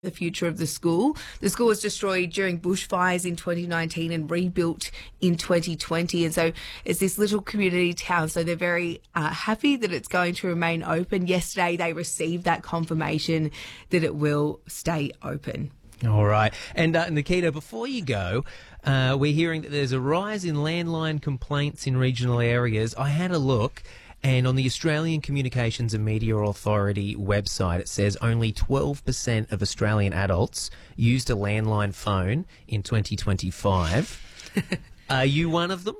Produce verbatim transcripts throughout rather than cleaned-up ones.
the future of the school. The school was destroyed during bushfires in twenty nineteen and rebuilt in twenty twenty. And so it's this little community town. So they're very uh, happy that it's going to remain open. Yesterday, they received that confirmation that it will stay open. All right. And uh, Nikita, before you go, uh, we're hearing that there's a rise in landline complaints in regional areas. I had a look. And on the Australian Communications and Media Authority website, it says only twelve percent of Australian adults used a landline phone in twenty twenty-five. Are you one of them?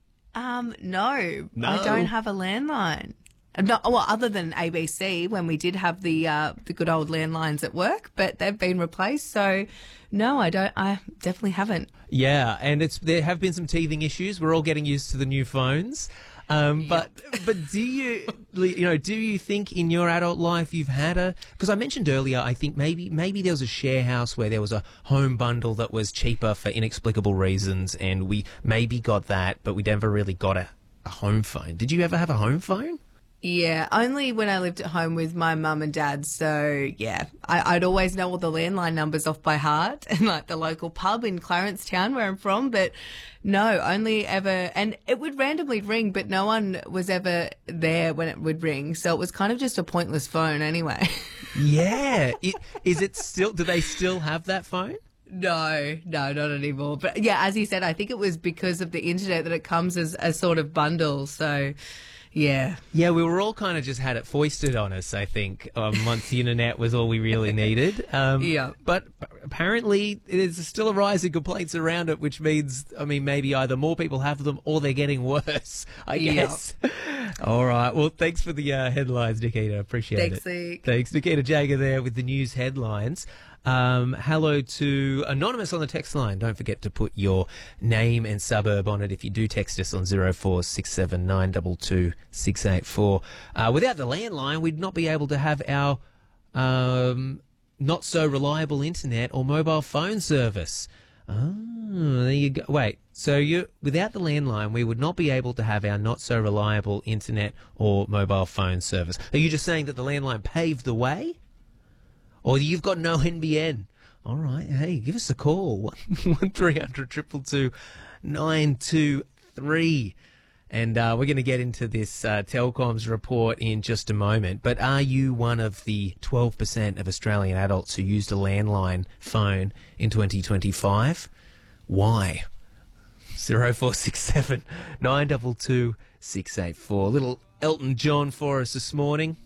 Um, no, No. I don't have a landline. Not, well, other than A B C, when we did have the uh, the good old landlines at work, but they've been replaced. So, no, I don't. I definitely haven't. Yeah, and it's there have been some teething issues. We're all getting used to the new phones. Um, but but do you you know do you think in your adult life you've had a, because I mentioned earlier I think maybe maybe there was a share house where there was a home bundle that was cheaper for inexplicable reasons, and we maybe got that, but we never really got a, a home phone. Did you ever have a home phone? Yeah, only when I lived at home with my mum and dad. So, yeah, I, I'd always know all the landline numbers off by heart and like the local pub in Clarence Town where I'm from. But no, only ever, and it would randomly ring, but no one was ever there when it would ring. So it was kind of just a pointless phone anyway. Yeah. It, is it still, do they still have that phone? No, no, not anymore. But yeah, as you said, I think it was because of the internet that it comes as a sort of bundle. So, yeah. Yeah, we were all kind of just had it foisted on us, I think, um, once the internet was all we really needed. Um, yeah. But apparently there's still a rise in complaints around it, which means, I mean, maybe either more people have them or they're getting worse, I guess. Yep. All right. Well, thanks for the uh, headlines, Nikita. Appreciate thanks, it. Zeke. Thanks, Nikita Jager there with the news headlines. Um, hello to Anonymous on the text line. Don't forget to put your name and suburb on it if you do text us on zero four six seven nine two two six eight four. Uh, without the landline, we'd not be able to have our um, not so reliable internet or mobile phone service. Oh, there you go. Wait, so you without the landline, we would not be able to have our not so reliable internet or mobile phone service. Are you just saying that the landline paved the way? Or you've got no N B N. All right. Hey, give us a call. one three hundred two two two nine two three. And uh, we're going to get into this uh, Telcoms report in just a moment. But are you one of the twelve percent of Australian adults who used a landline phone in twenty twenty-five? Why? zero four six seven nine two two six eight four. Little Elton John for us this morning.